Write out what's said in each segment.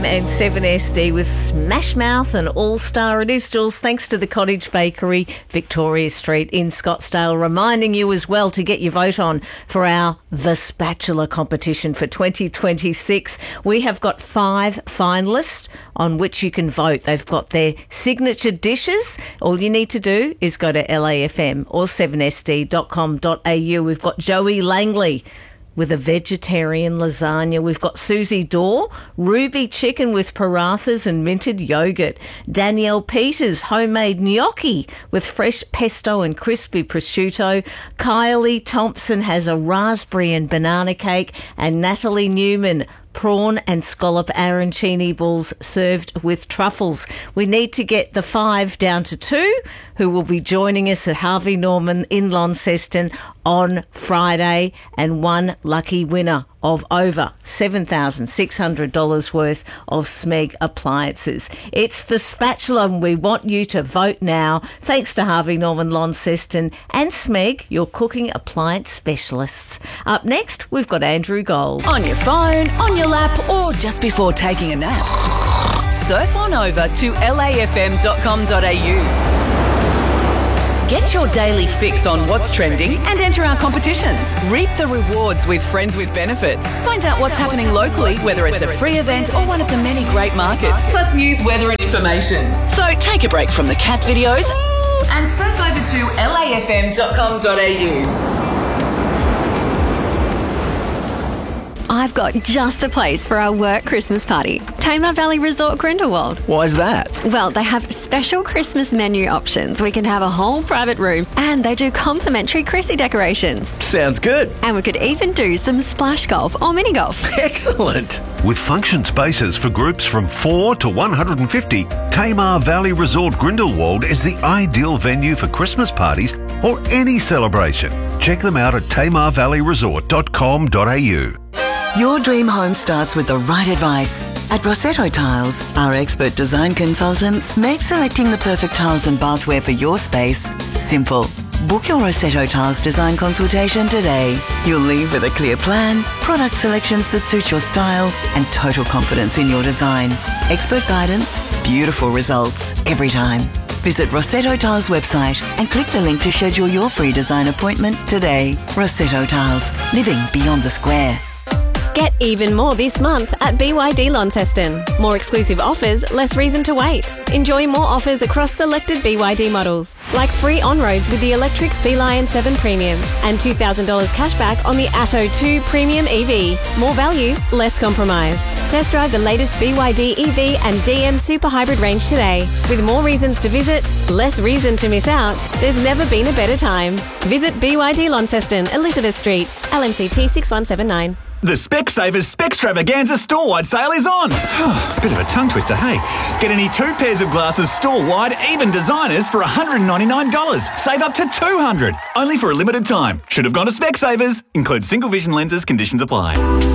And 7SD with Smash Mouth and All Star. It is, Jules, thanks to the Cottage Bakery, Victoria Street in Scottsdale, reminding you as well to get your vote on for our The Spatula competition for 2026. We have got 5 finalists on which you can vote. They've got their signature dishes. All you need to do is go to LAFM or 7sd.com.au. We've got Joey Langley with a vegetarian lasagna. We've got Susie Dorr, ruby chicken with parathas and minted yogurt. Danielle Peters, homemade gnocchi with fresh pesto and crispy prosciutto. Kylie Thompson has a raspberry and banana cake. And Natalie Newman, prawn and scallop arancini balls served with truffles. We need to get the 5 down to 2 who will be joining us at Harvey Norman in Launceston on Friday, and one lucky winner of over $7,600 worth of Smeg appliances. It's the Spatula, and we want you to vote now. Thanks to Harvey Norman Launceston and Smeg, your cooking appliance specialists. Up next, we've got Andrew Gold. On your phone, on your lap, or just before taking a nap, surf on over to lafm.com.au. Get your daily fix on what's trending and enter our competitions. Reap the rewards with Friends with Benefits. Find out what's happening locally, whether it's a free event or one of the many great markets, plus news, weather and information. So take a break from the cat videos and surf over to lafm.com.au. I've got just the place for our work Christmas party. Tamar Valley Resort Grindelwald. Why's that? Well, they have special Christmas menu options. We can have a whole private room, and they do complimentary Chrissy decorations. Sounds good. And we could even do some splash golf or mini golf. Excellent. With function spaces for groups from 4 to 150, Tamar Valley Resort Grindelwald is the ideal venue for Christmas parties or any celebration. Check them out at tamarvalleyresort.com.au. Your dream home starts with the right advice. At Rossetto Tiles, our expert design consultants make selecting the perfect tiles and bathware for your space simple. Book your Rossetto Tiles design consultation today. You'll leave with a clear plan, product selections that suit your style, and total confidence in your design. Expert guidance, beautiful results every time. Visit Rossetto Tiles website and click the link to schedule your free design appointment today. Rossetto Tiles, living beyond the square. Get even more this month at BYD Launceston. More exclusive offers, less reason to wait. Enjoy more offers across selected BYD models, like free on-roads with the electric Sea Lion 7 Premium and $2,000 cashback on the Atto 2 Premium EV. More value, less compromise. Test drive the latest BYD EV and DM Super Hybrid range today. With more reasons to visit, less reason to miss out, there's never been a better time. Visit BYD Launceston, Elizabeth Street, LMCT 6179. The Specsavers Specstravaganza store-wide sale is on. Bit of a tongue twister, hey? Get any 2 pairs of glasses store-wide, even designers, for $199. Save up to $200. Only for a limited time. Should have gone to Specsavers. Includes single vision lenses. Conditions apply.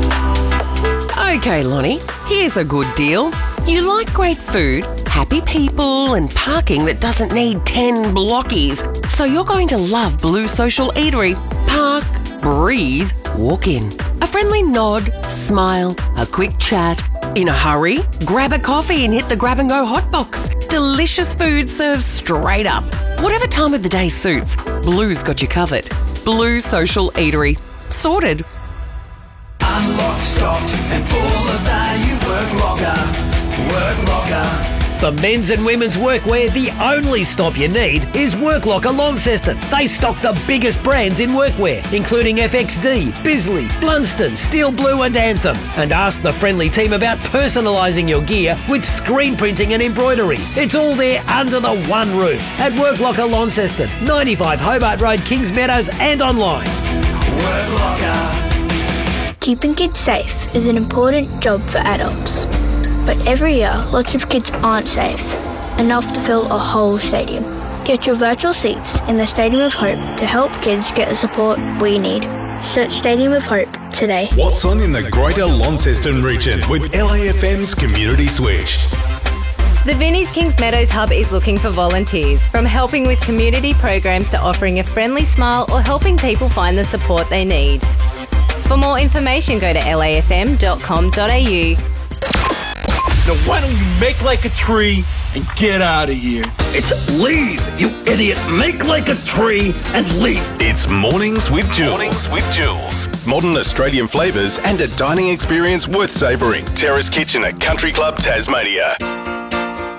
Okay, Lonnie, here's a good deal. You like great food, happy people and parking that doesn't need 10 blockies. So you're going to love Blue Social Eatery. Park, breathe, walk in. A friendly nod, smile, a quick chat. In a hurry, grab a coffee and hit the grab-and-go hotbox. Delicious food served straight up. Whatever time of the day suits, Blue's got you covered. Blue Social Eatery. Sorted. Unlocked, stocked and full of value. Work Locker. Work Locker. For men's and women's workwear, the only stop you need is Work Locker Launceston. They stock the biggest brands in workwear, including FXD, Bisley, Blunston, Steel Blue and Anthem. And ask the friendly team about personalising your gear with screen printing and embroidery. It's all there under the one roof at Work Locker Launceston, 95 Hobart Road, Kings Meadows and online. Work Locker. Keeping kids safe is an important job for adults. But every year, lots of kids aren't safe, enough to fill a whole stadium. Get your virtual seats in the Stadium of Hope to help kids get the support we need. Search Stadium of Hope today. What's on in the Greater Launceston region with LAFM's Community Switch? The Vinnie's Kings Meadows Hub is looking for volunteers, from helping with community programs to offering a friendly smile or helping people find the support they need. For more information, go to lafm.com.au. Now why don't you make like a tree and get out of here? It's leave, you idiot. Make like a tree and leave. It's Mornings with Jules. Mornings with Jules. Modern Australian flavours and a dining experience worth savouring. Terrace Kitchen at Country Club Tasmania.